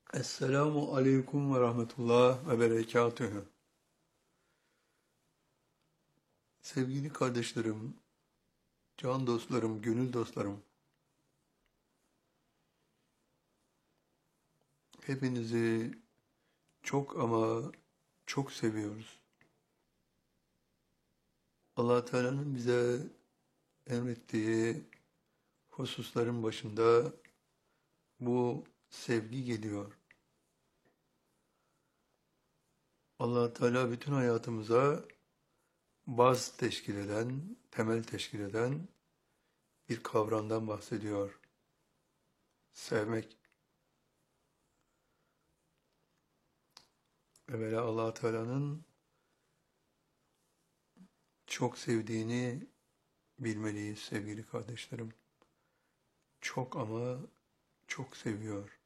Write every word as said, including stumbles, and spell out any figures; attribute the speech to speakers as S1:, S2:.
S1: Esselamu aleyküm ve rahmetullah ve berekatühü. Sevgili kardeşlerim, can dostlarım, gönül dostlarım, hepinizi çok ama çok seviyoruz. Allah Teala'nın bize emrettiği hususların başında bu sevgi geliyor. Allah Teala bütün hayatımıza baz teşkil eden, temel teşkil eden bir kavramdan bahsediyor. Sevmek. Evvela Allah Teala'nın çok sevdiğini bilmeliyiz sevgili kardeşlerim. Çok ama çok seviyor.